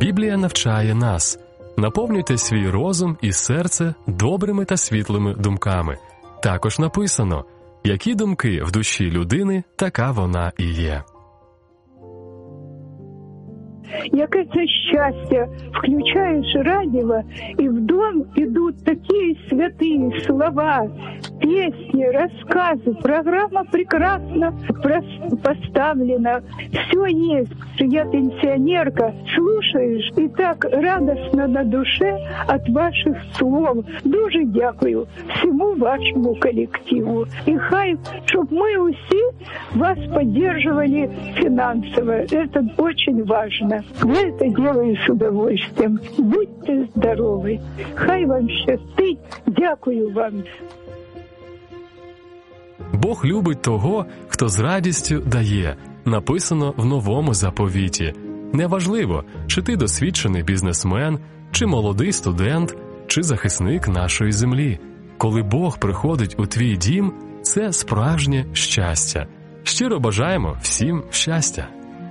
Біблія навчає нас: наповнюйте свій розум і серце добрими та світлими думками. Також написано: які думки в душі людини, така вона і є. Яке це щастя, включаєш радіо, і в дом идут такие святые слова, песни, рассказы. Программа прекрасно поставлена, все есть. Я пенсионерка, слушаешь, и так радостно на душе от ваших слов. Дуже дякую всему вашему коллективу. И хай, чтоб мы усі вас поддерживали финансово. Это очень важно. Я это делаю с удовольствием. Будьте здоровы. Хай вам щастить. Дякую вам. Бог любить того, хто з радістю дає. Написано в Новому заповіті. Неважливо, чи ти досвідчений бізнесмен, чи молодий студент, чи захисник нашої землі. Коли Бог приходить у твій дім, це справжнє щастя. Щиро бажаємо всім щастя.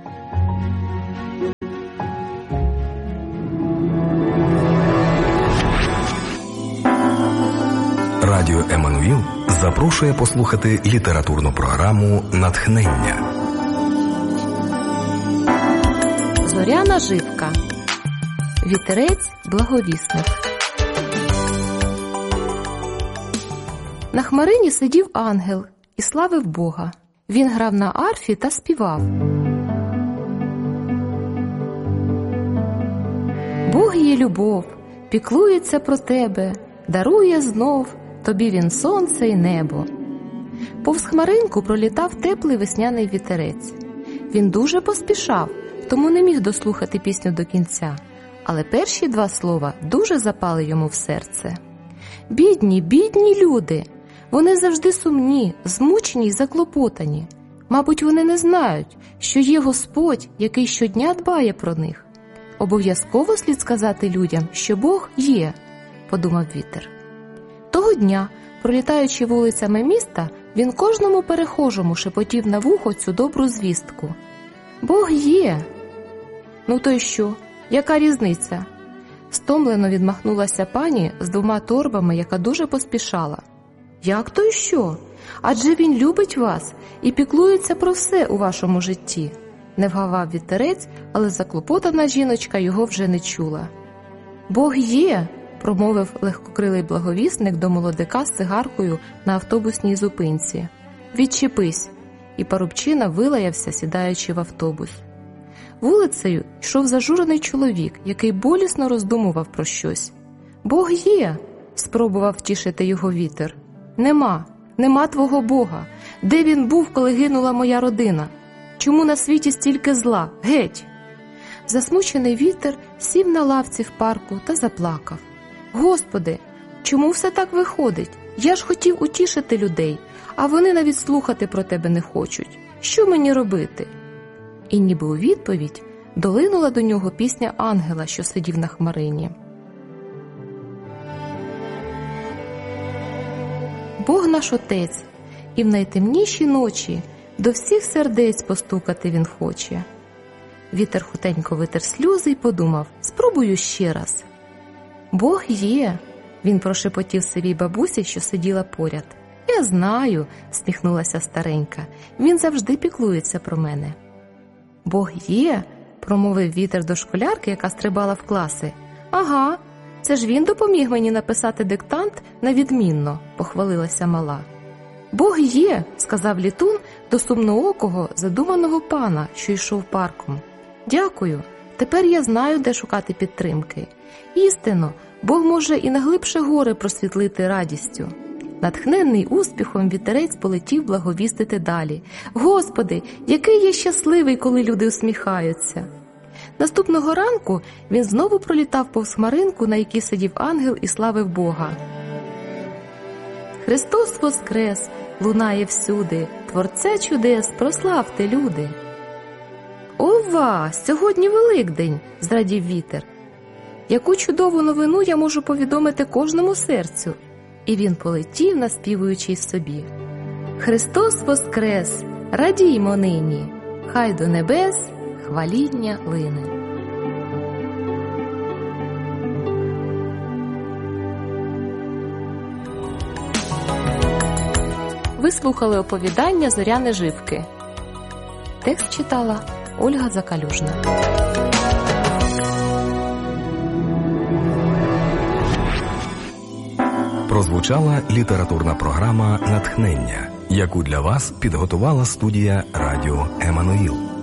Радіо Еммануїл запрошує послухати літературну програму «Натхнення». Зоряна Живка. Вітерець благовісник. На хмарині сидів ангел і славив Бога. Він грав на арфі та співав. Бог є любов, піклується про тебе, дарує знов тобі він сонце й небо. Повз хмаринку пролітав теплий весняний вітерець. Він дуже поспішав, тому не міг дослухати пісню до кінця, але перші два слова дуже запали йому в серце. Бідні, бідні люди! Вони завжди сумні, змучені й заклопотані. Мабуть, вони не знають, що є Господь, який щодня дбає про них. Обов'язково слід сказати людям, що Бог є, подумав вітер. Того дня, пролітаючи вулицями міста, він кожному перехожому шепотів на вухо цю добру звістку. Бог є! Ну то й що? Яка різниця? Стомлено відмахнулася пані з двома торбами, яка дуже поспішала. Як то й що? Адже він любить вас і піклується про все у вашому житті. Не вгавав вітерець, але заклопотана жіночка його вже не чула. Бог є! Промовив легкокрилий благовісник до молодика з цигаркою на автобусній зупинці. Відчепись! І парубчина вилаявся, сідаючи в автобус. Вулицею йшов зажурений чоловік, який болісно роздумував про щось. Бог є! Спробував втішити його вітер. Нема твого Бога. Де він був, коли гинула моя родина? Чому на світі стільки зла? Геть! Засмучений вітер сів на лавці в парку та заплакав. Господи, чому все так виходить? Я ж хотів утішити людей, а вони навіть слухати про тебе не хочуть. Що мені робити? І ніби у відповідь долинула до нього пісня ангела, що сидів на хмарині. Бог наш Отець, і в найтемніші ночі до всіх сердець постукати він хоче. Вітер хутенько витер сльози й подумав, спробую ще раз. Бог є, він прошепотів сивій бабусі, що сиділа поряд. Я знаю, сміхнулася старенька, він завжди піклується про мене. Бог є, промовив вітер до школярки, яка стрибала в класи. Ага, це ж він допоміг мені написати диктант на відмінно, похвалилася мала. Бог є, сказав літун до сумноокого, задуманого пана, що йшов парком. Дякую, тепер я знаю, де шукати підтримки. Істинно, Бог може і на глибше горе просвітлити радістю. Натхненний успіхом вітерець полетів благовістити далі. Господи, який я щасливий, коли люди усміхаються! Наступного ранку він знову пролітав повз хмаринку, на якій сидів ангел і славив Бога. Христос воскрес, лунає всюди, Творця чудес, прославте, люди! Ова, сьогодні Великдень, зрадів вітер. Яку чудову новину я можу повідомити кожному серцю? І він полетів, наспівуючи собі. Христос воскрес, радіймо нині, хай до небес хваління лине. Ви слухали оповідання «Зоряні живки». Текст читала Ольга Закалюжна. Прозвучала літературна програма «Натхнення», яку для вас підготувала студія Радіо Еммануїл.